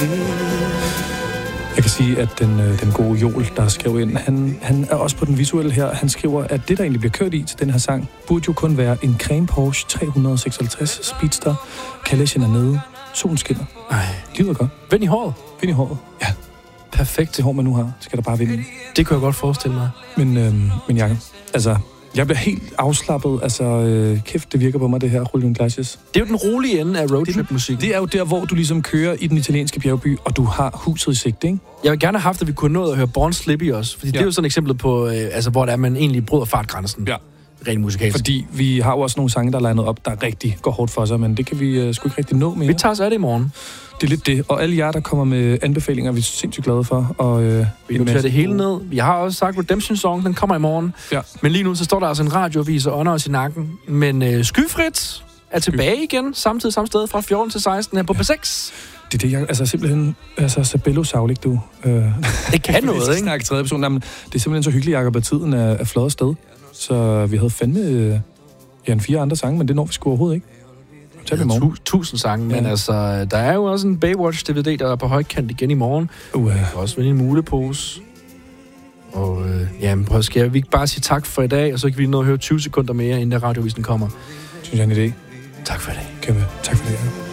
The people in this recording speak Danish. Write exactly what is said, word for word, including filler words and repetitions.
Jeg kan sige, at den, den gode Joel, der skrev ind, han, han er også på den visuelle her. Han skriver, at det, der egentlig bliver kørt i til den her sang, burde jo kun være en creme Porsche tre hundrede seksoghalvtreds Speedster. Kalechen er nede. Solen skinner. Ej. Livet er godt. Vind i håret. Vind i håret. Ja. Perfekt. Det hår, man nu har, skal der bare vinde. Det kunne jeg godt forestille mig. Men, øhm, men Jacob, altså... Jeg bliver helt afslappet. Altså, øh, kæft, det virker på mig, det her, Julio Iglesias. Det er jo den rolige ende af roadtrip-musik. Det er jo der, hvor du ligesom kører i den italienske bjergby, og du har huset i sigte, ikke? Jeg vil gerne have haft, at vi kunne nå at høre Born Slippy også. Fordi ja. Det er jo sådan et eksempel på, øh, altså, hvor der er, man egentlig bryder fartgrænsen. Ja. Rent musikalsk. Fordi vi har jo også nogle sange, der er legnet op, der rigtig går hårdt for sig, men det kan vi øh, sgu ikke rigtig nå mere. Vi tager os af det i morgen. Det er lidt det. Og alle jer, der kommer med anbefalinger, vi er sindssygt glade for. Og, øh, vi noterer det hele ned. Vi har også sagt, Redemption Song, den kommer i morgen. Ja. Men lige nu, så står der altså en radioavis og ånder os i nakken. Men øh, Skyfrit er tilbage Sky. igen, samtidig samme sted, fra fjorten til seksten her på P seks. Det er det, jeg... Altså simpelthen... Altså, Sabello-savl, ikke du? Øh, det kan noget, ikke? Snakke tredje person. Jamen, det er simpelthen så hyggeligt, Jacob, at tiden er, er flot sted. Så vi havde fandme... Øh, ja, en fire andre sange, men det når vi sgu overhovedet ikke. Ja, tu- tusind sange, ja. Men altså, der er jo også en Baywatch-D V D, der er på højkant igen i morgen. Uh. Der er også en mulepose. Og øh, jamen, prøv, skal vi ikke bare sige tak for i dag, og så kan vi nå at høre tyve sekunder mere, inden der radiovisen kommer. Synes jeg er en idé. Tak for i dag. Kæmpe. Tak for det, ja.